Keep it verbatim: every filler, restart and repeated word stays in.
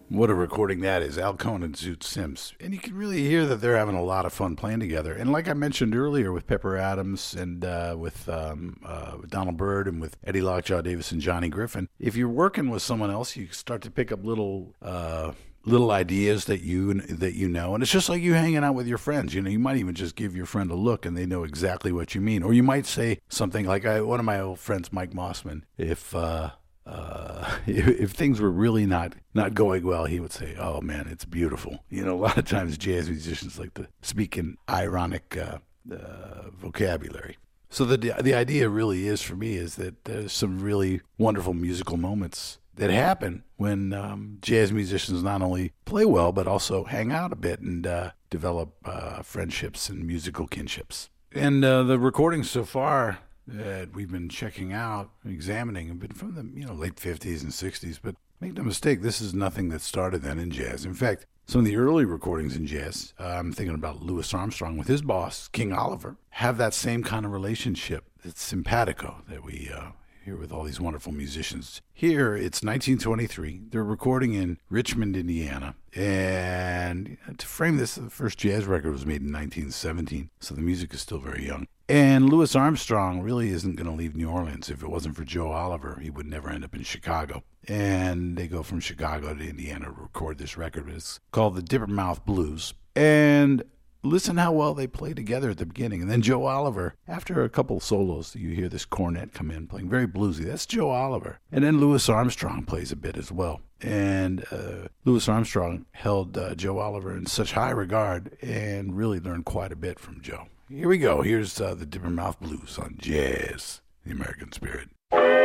What a recording that is, Al Cohn and Zoot Sims. And you can really hear that they're having a lot of fun playing together. And like I mentioned earlier with Pepper Adams and uh, with um, uh, Donald Byrd and with Eddie Lockjaw Davis and Johnny Griffin, if you're working with someone else, you start to pick up little... Uh, little ideas that you that you know, and it's just like you hanging out with your friends. You know, you might even just give your friend a look, and they know exactly what you mean. Or you might say something like, I, one of my old friends, Mike Mossman, if uh, uh, if, if things were really not not going well, he would say, "Oh man, it's beautiful." You know, a lot of times jazz musicians like to speak in ironic uh, uh, vocabulary. So the the idea really is for me is that there's some really wonderful musical moments that happen when um, jazz musicians not only play well, but also hang out a bit and uh, develop uh, friendships and musical kinships. And uh, the recordings so far that we've been checking out, examining, have been from the you know late fifties and sixties. But make no mistake, this is nothing that started then in jazz. In fact, some of the early recordings in jazz, uh, I'm thinking about Louis Armstrong with his boss, King Oliver, have that same kind of relationship. It's simpatico that we uh, here with all these wonderful musicians. Here, it's nineteen twenty-three. They're recording in Richmond, Indiana. And to frame this, the first jazz record was made in nineteen seventeen, so the music is still very young. And Louis Armstrong really isn't going to leave New Orleans. If it wasn't for Joe Oliver, he would never end up in Chicago. And they go from Chicago to Indiana to record this record. It's called the Dippermouth Blues. And listen how well they play together at the beginning. And then Joe Oliver, after a couple solos, you hear this cornet come in playing very bluesy. That's Joe Oliver. And then Louis Armstrong plays a bit as well. And uh, Louis Armstrong held uh, Joe Oliver in such high regard and really learned quite a bit from Joe. Here we go. Here's uh, the Dippermouth Blues on Jazz, the American Spirit.